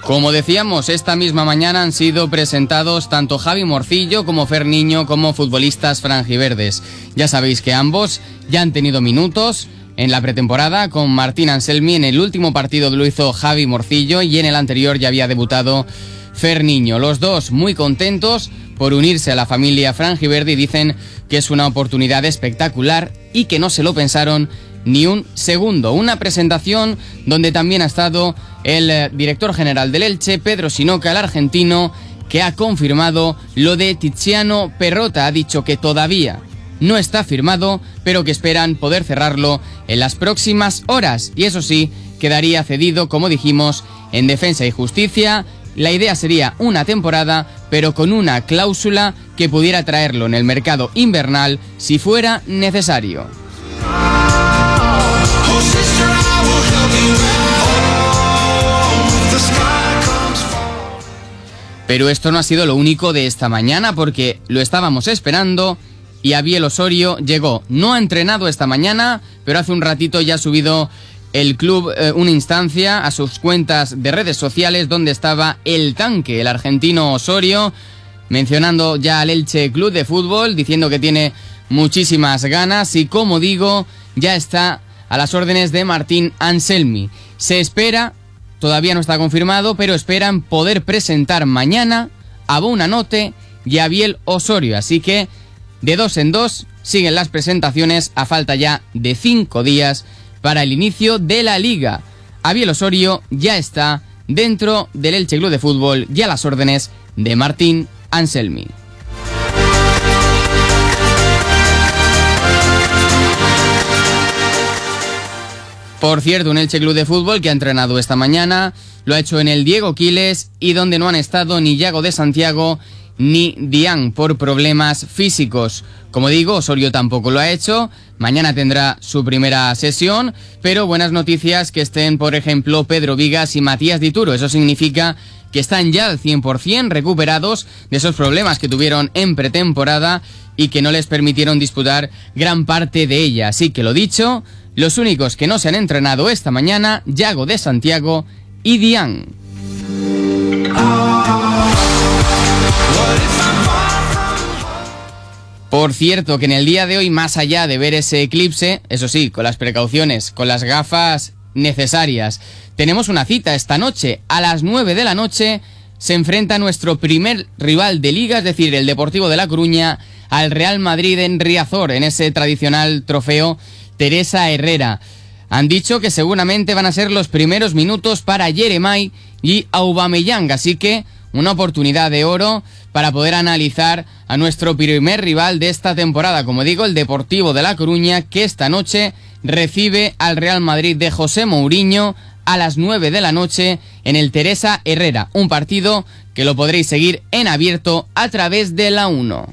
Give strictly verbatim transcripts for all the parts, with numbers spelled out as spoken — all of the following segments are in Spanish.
Como decíamos, esta misma mañana han sido presentados tanto Javi Morcillo como Fer Niño como futbolistas franjiverdes. Ya sabéis que ambos ya han tenido minutos en la pretemporada con Martín Anselmi. En el último partido lo hizo Javi Morcillo y en el anterior ya había debutado Fer Niño. Los dos muy contentos por unirse a la familia franjiverde y dicen que es una oportunidad espectacular y que no se lo pensaron ni un segundo. Una presentación donde también ha estado el eh, director general del Elche, Pedro Sinoca, el argentino, que ha confirmado lo de Tiziano Perrotta. Ha dicho que todavía no está firmado, pero que esperan poder cerrarlo en las próximas horas. Y eso sí, quedaría cedido, como dijimos, en Defensa y Justicia. La idea sería una temporada, pero con una cláusula que pudiera traerlo en el mercado invernal si fuera necesario. Pero esto no ha sido lo único de esta mañana, porque lo estábamos esperando y Abiel Osorio llegó. No ha entrenado esta mañana, pero hace un ratito ya ha subido el club eh, una instancia a sus cuentas de redes sociales donde estaba el tanque, el argentino Osorio, mencionando ya al Elche Club de Fútbol, diciendo que tiene muchísimas ganas y, como digo, ya está a las órdenes de Martín Anselmi. Se espera, todavía no está confirmado, pero esperan poder presentar mañana a Buonanotte y a Abiel Osorio. Así que de dos en dos siguen las presentaciones a falta ya de cinco días para el inicio de la Liga. Abiel Osorio ya está dentro del Elche Club de Fútbol y a las órdenes de Martín Anselmi. Por cierto, un Elche Club de Fútbol que ha entrenado esta mañana, lo ha hecho en el Diego Quiles y donde no han estado ni Yago de Santiago ni Dian por problemas físicos. Como digo, Osorio tampoco lo ha hecho. Mañana tendrá su primera sesión, pero buenas noticias que estén, por ejemplo, Pedro Vigas y Matías Dituro. Eso significa que están ya al cien por ciento recuperados de esos problemas que tuvieron en pretemporada y que no les permitieron disputar gran parte de ella. Así que lo dicho, los únicos que no se han entrenado esta mañana, Yago de Santiago y Dian. Por cierto, que en el día de hoy, más allá de ver ese eclipse, eso sí, con las precauciones, con las gafas necesarias, tenemos una cita esta noche. A las nueve de la noche se enfrenta nuestro primer rival de Liga, es decir, el Deportivo de La Coruña, al Real Madrid en Riazor, en ese tradicional trofeo Teresa Herrera. Han dicho que seguramente van a ser los primeros minutos para Yeremay y Aubameyang, así que una oportunidad de oro para poder analizar a nuestro primer rival de esta temporada, como digo, el Deportivo de La Coruña, que esta noche recibe al Real Madrid de José Mourinho a las nueve de la noche en el Teresa Herrera, un partido que lo podréis seguir en abierto a través de la uno.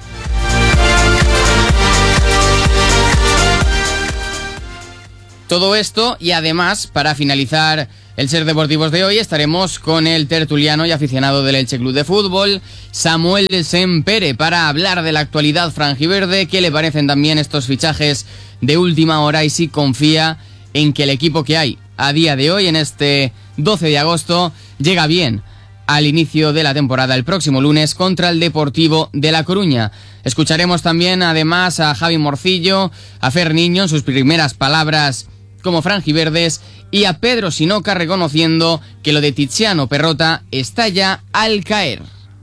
Todo esto y además, para finalizar el Ser Deportivos de hoy, estaremos con el tertuliano y aficionado del Elche Club de Fútbol, Samuel Sempere, para hablar de la actualidad franjiverde, qué le parecen también estos fichajes de última hora y si confía en que el equipo que hay a día de hoy, en este doce de agosto, llega bien al inicio de la temporada el próximo lunes contra el Deportivo de La Coruña. Escucharemos también además a Javi Morcillo, a Fer Niño en sus primeras palabras como franjiverdes y a Pedro Sinoca reconociendo que lo de Tiziano Perrotta está ya al caer.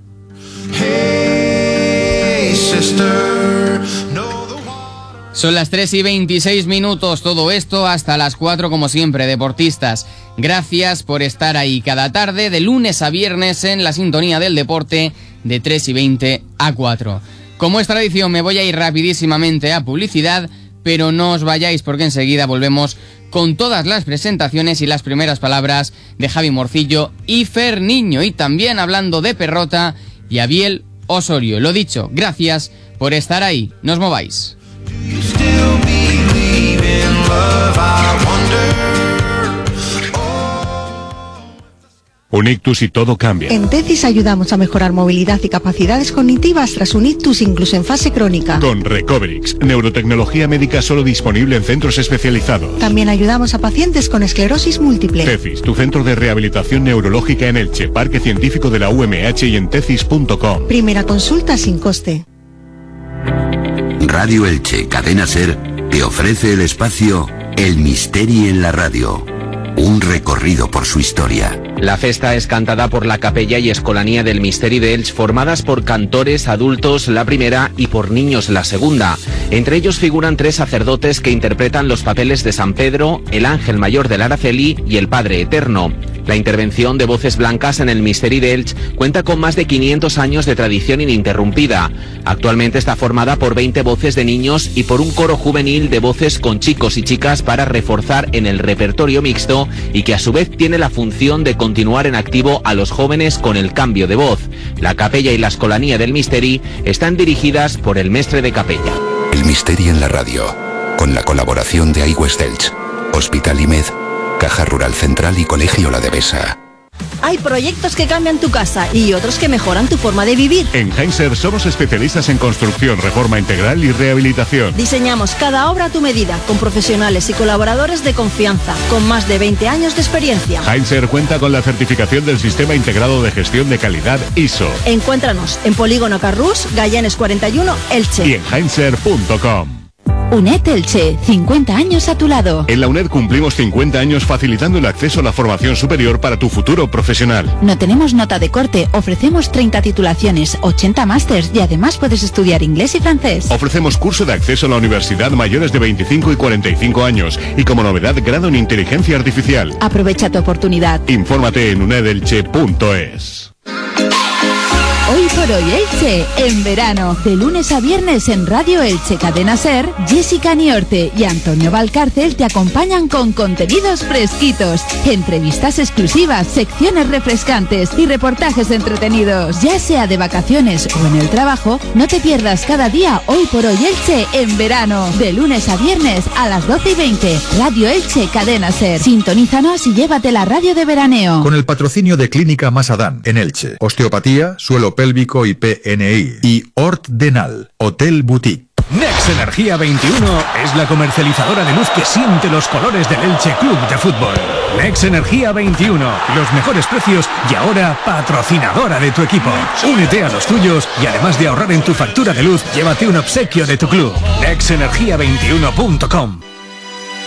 Hey, sister, no. Son las tres y veintiséis minutos, todo esto hasta las cuatro como siempre, deportistas. Gracias por estar ahí cada tarde, de lunes a viernes en la sintonía del deporte, de tres y veinte a cuatro. Como es tradición, me voy a ir rapidísimamente a publicidad, pero no os vayáis porque enseguida volvemos con todas las presentaciones y las primeras palabras de Javi Morcillo y Fer Niño, y también hablando de Perrotta y Abiel Osorio. Lo dicho, gracias por estar ahí, no os mováis. Un ictus y todo cambia. En TECIS ayudamos a mejorar movilidad y capacidades cognitivas tras un ictus incluso en fase crónica. Con Recoverix, neurotecnología médica solo disponible en centros especializados. También ayudamos a pacientes con esclerosis múltiple. TECIS, tu centro de rehabilitación neurológica en Elche, Parque Científico de la U M H y en tecis punto com. Primera consulta sin coste. Radio Elche, Cadena SER, te ofrece el espacio El Misteri en la Radio. Un recorrido por su historia. La festa es cantada por la Capella y Escolanía del Misteri de Elche, formadas por cantores adultos la primera y por niños la segunda. Entre ellos figuran tres sacerdotes que interpretan los papeles de San Pedro, el Ángel Mayor del Araceli y el Padre Eterno. La intervención de voces blancas en el Misteri de Elche cuenta con más de quinientos años de tradición ininterrumpida. Actualmente está formada por veinte voces de niños y por un coro juvenil de voces con chicos y chicas para reforzar en el repertorio mixto y que a su vez tiene la función de continuar en activo a los jóvenes con el cambio de voz. La Capella y la Escolanía del Misteri están dirigidas por el mestre de capella. El Misteri en la Radio, con la colaboración de iWest Elche, Hospital IMED, Caja Rural Central y Colegio La Devesa. Hay proyectos que cambian tu casa y otros que mejoran tu forma de vivir. En Heinzer somos especialistas en construcción, reforma integral y rehabilitación. Diseñamos cada obra a tu medida, con profesionales y colaboradores de confianza, con más de veinte años de experiencia. Heinzer cuenta con la certificación del Sistema Integrado de Gestión de Calidad I S O. Encuéntranos en Polígono Carrús, Gallanes cuarenta y uno, Elche. Y en heinzer punto com. UNED Elche, cincuenta años a tu lado. En la UNED cumplimos cincuenta años facilitando el acceso a la formación superior para tu futuro profesional. No tenemos nota de corte, ofrecemos treinta titulaciones, ochenta másters y además puedes estudiar inglés y francés. Ofrecemos curso de acceso a la universidad mayores de veinticinco y cuarenta y cinco años y como novedad grado en inteligencia artificial. Aprovecha tu oportunidad. Infórmate en unedelche punto es. Hoy por hoy Elche, en verano, de lunes a viernes en Radio Elche Cadena SER, Jessica Niorte y Antonio Valcárcel te acompañan con contenidos fresquitos, entrevistas exclusivas, secciones refrescantes y reportajes entretenidos. Ya sea de vacaciones o en el trabajo, no te pierdas cada día Hoy por hoy Elche en verano, de lunes a viernes a las doce y veinte, Radio Elche Cadena SER. Sintonízanos y llévate la radio de veraneo. Con el patrocinio de Clínica Masadán en Elche, osteopatía, suelo pélvico y P N I y Ort Denal, Hotel Boutique. Nex Energía veintiuno es la comercializadora de luz que siente los colores del Elche Club de Fútbol. Nex Energía veintiuno, los mejores precios y ahora patrocinadora de tu equipo. Únete a los tuyos y además de ahorrar en tu factura de luz, llévate un obsequio de tu club. nex energía veintiuno punto com.